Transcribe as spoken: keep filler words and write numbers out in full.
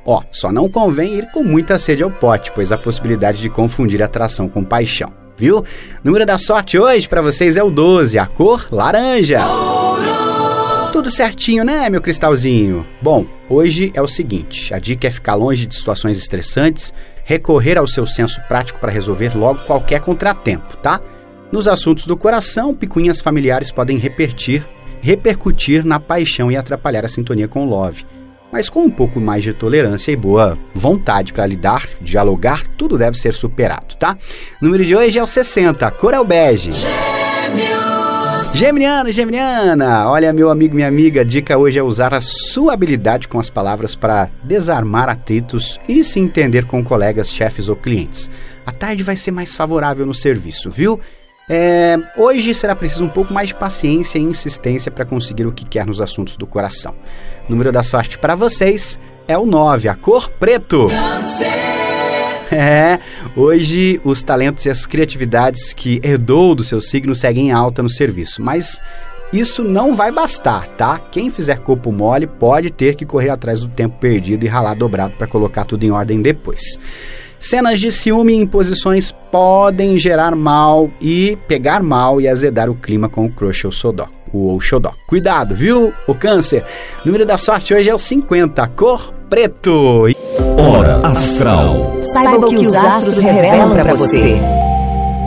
Ó, só não convém ir com muita sede ao pote, pois há possibilidade de confundir atração com paixão, viu? O número da sorte hoje para vocês é o doze, a cor laranja. Tudo certinho, né, meu cristalzinho? Bom, hoje é o seguinte, a dica é ficar longe de situações estressantes, recorrer ao seu senso prático para resolver logo qualquer contratempo, tá? Nos assuntos do coração, picuinhas familiares podem repercutir, repercutir na paixão e atrapalhar a sintonia com o love. Mas com um pouco mais de tolerância e boa vontade para lidar, dialogar, tudo deve ser superado, tá? O número de hoje é o sessenta, a cor é o bege. Gêmeos! Geminiano, Geminiana! Olha, meu amigo, minha amiga, a dica hoje é usar a sua habilidade com as palavras para desarmar atritos e se entender com colegas, chefes ou clientes. A tarde vai ser mais favorável no serviço, viu? É, hoje será preciso um pouco mais de paciência e insistência para conseguir o que quer nos assuntos do coração. O número da sorte para vocês é o nove, a cor preto. É, hoje os talentos e as criatividades que herdou do seu signo seguem em alta no serviço, mas isso não vai bastar, tá? Quem fizer corpo mole pode ter que correr atrás do tempo perdido e ralar dobrado para colocar tudo em ordem depois. Cenas de ciúme e imposições podem gerar mal e pegar mal e azedar o clima com o crush ou xodó. O xodó. Cuidado, viu, o câncer? O número da sorte hoje é o cinquenta, cor preto. Hora Astral. Saiba o que os astros revelam para você.